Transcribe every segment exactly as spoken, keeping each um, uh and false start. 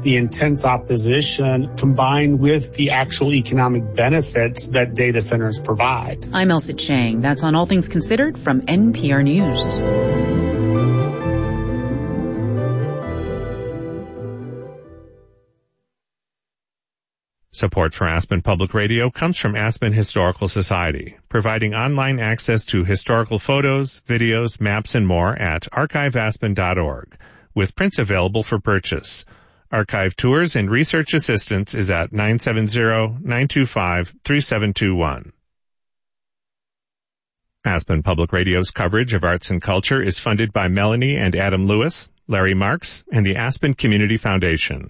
the intense opposition combined with the actual economic benefits that data centers provide. I'm Elsa Chang. That's on All Things Considered from N P R News. Support for Aspen Public Radio comes from Aspen Historical Society, providing online access to historical photos, videos, maps, and more at archive aspen dot org, with prints available for purchase. Archive tours and research assistance is at nine seven zero, nine two five, three seven two one. Aspen Public Radio's coverage of arts and culture is funded by Melanie and Adam Lewis, Larry Marks, and the Aspen Community Foundation.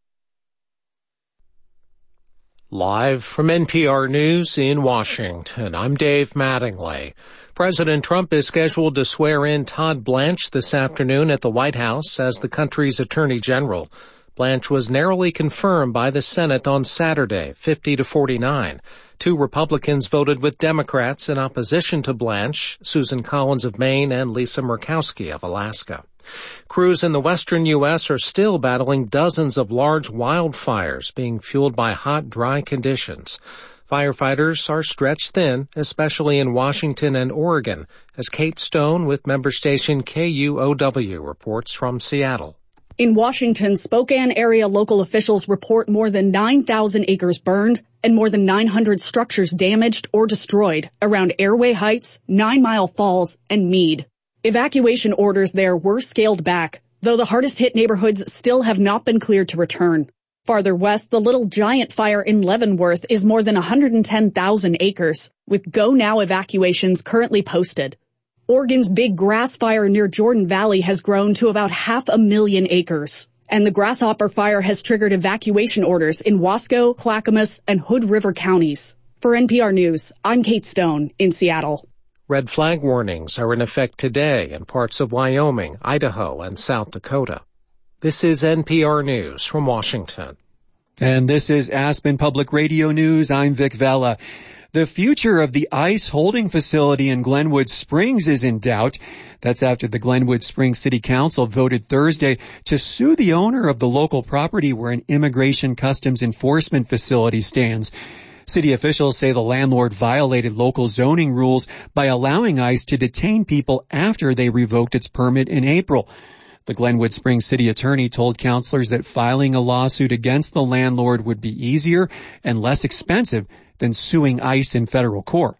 Live from N P R News in Washington, I'm Dave Mattingly. President Trump is scheduled to swear in Todd Blanche this afternoon at the White House as the country's Attorney General. Blanche was narrowly confirmed by the Senate on Saturday, fifty to forty-nine. Two Republicans voted with Democrats in opposition to Blanche, Susan Collins of Maine and Lisa Murkowski of Alaska. Crews in the western U S are still battling dozens of large wildfires being fueled by hot, dry conditions. Firefighters are stretched thin, especially in Washington and Oregon, as Kate Stone with member station K U O W reports from Seattle. In Washington, Spokane area local officials report more than nine thousand acres burned and more than nine hundred structures damaged or destroyed around Airway Heights, Nine Mile Falls, and Meade. Evacuation orders there were scaled back, though the hardest hit neighborhoods still have not been cleared to return. Farther west, the Little Giant Fire in Leavenworth is more than one hundred ten thousand acres, with Go Now evacuations currently posted. Oregon's Big Grass Fire near Jordan Valley has grown to about half a million acres, and the Grasshopper Fire has triggered evacuation orders in Wasco, Clackamas, and Hood River counties. For N P R News, I'm Kate Stone in Seattle. Red flag warnings are in effect today in parts of Wyoming, Idaho, and South Dakota. This is N P R News from Washington. And this is Aspen Public Radio News. I'm Vic Vella. The future of the ICE holding facility in Glenwood Springs is in doubt. That's after the Glenwood Springs City Council voted Thursday to sue the owner of the local property where an Immigration Customs Enforcement facility stands. City officials say the landlord violated local zoning rules by allowing ICE to detain people after they revoked its permit in April. The Glenwood Springs city attorney told counselors that filing a lawsuit against the landlord would be easier and less expensive than suing ICE in federal court.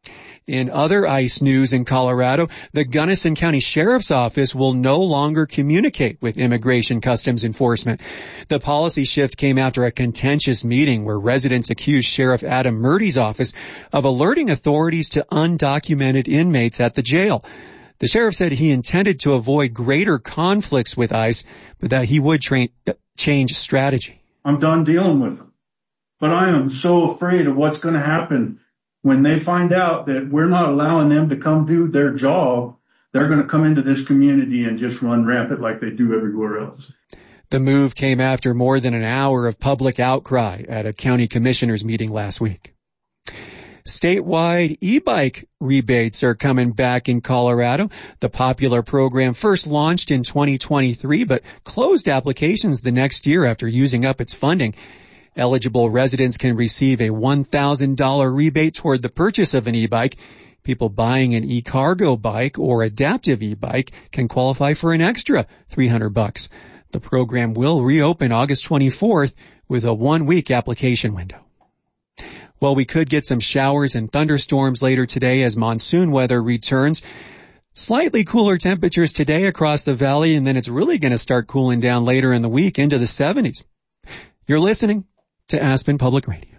In other ICE news in Colorado, the Gunnison County Sheriff's Office will no longer communicate with Immigration Customs Enforcement. The policy shift came after a contentious meeting where residents accused Sheriff Adam Murdy's office of alerting authorities to undocumented inmates at the jail. The sheriff said he intended to avoid greater conflicts with ICE, but that he would tra- change strategy. I'm done dealing with them, but I am so afraid of what's going to happen. When they find out that we're not allowing them to come do their job, they're going to come into this community and just run rampant like they do everywhere else. The move came after more than an hour of public outcry at a county commissioners meeting last week. Statewide e-bike rebates are coming back in Colorado. The popular program first launched in twenty twenty-three, but closed applications the next year after using up its funding. Eligible residents can receive a one thousand dollars rebate toward the purchase of an e-bike. People buying an e-cargo bike or adaptive e-bike can qualify for an extra three hundred bucks. The program will reopen August twenty-fourth with a one-week application window. Well, we could get some showers and thunderstorms later today as monsoon weather returns. Slightly cooler temperatures today across the valley, and then it's really going to start cooling down later in the week into the seventies. You're listening to Aspen Public Radio.